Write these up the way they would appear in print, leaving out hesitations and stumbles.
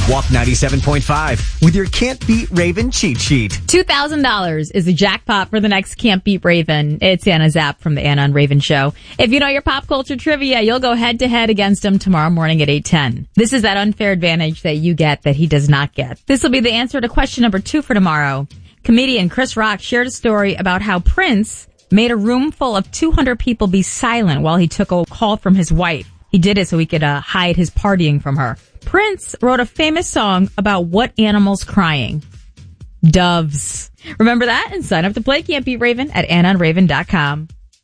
Walk 97.5 with your Can't Beat Raven cheat sheet. $2,000 is the jackpot for the next Can't Beat Raven. It's Anna Zapp from the Anna and Raven Show. If you know your pop culture trivia, you'll go head to head against him tomorrow morning at 8:10. This is that unfair advantage that you get that he does not get. This will be the answer to question number 2 for tomorrow. Comedian Chris Rock shared a story about how Prince made a room full of 200 people be silent while he took a call from his wife. He did it so he could hide his partying from her. Prince wrote a famous song about what animal's crying? Doves. Remember that and sign up to play Can't Beat Raven at AnnaandRaven.com.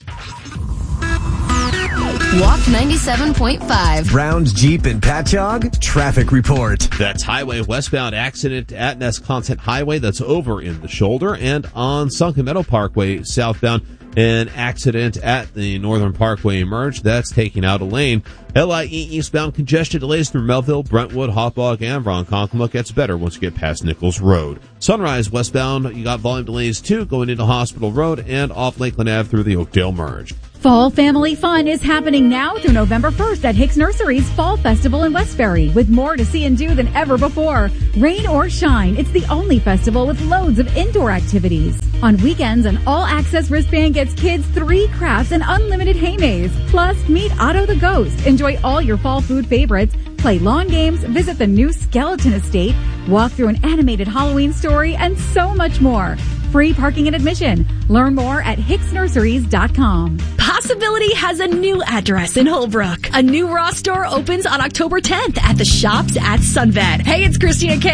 Walk 97.5. Browns, Jeep, and Patchogue traffic report. That's highway westbound accident at Nescontent Highway. That's over in the shoulder. And on Sunken Meadow Parkway southbound, an accident at the Northern Parkway emerged. That's taking out a lane. LIE eastbound congestion delays through Melville, Brentwood, Hauppauge, and Ronkonkoma. Gets better once you get past Nichols Road. Sunrise westbound, you got volume delays too going into Hospital Road and off Lakeland Ave through the Oakdale Merge. Fall family fun is happening now through November 1st at Hicks Nursery's Fall Festival in Westbury, with more to see and do than ever before. Rain or shine, it's the only festival with loads of indoor activities. On weekends, an all-access wristband gets kids 3 crafts and unlimited hay maze. Plus, meet Otto the Ghost. Enjoy all your fall food favorites, play lawn games, visit the new Skeleton Estate, walk through an animated Halloween story, and so much more. Free parking and admission. Learn more at hicksnurseries.com. Possibility has a new address in Holbrook. A new Ross store opens on October 10th at the Shops at Sunvet. Hey, it's Christina K.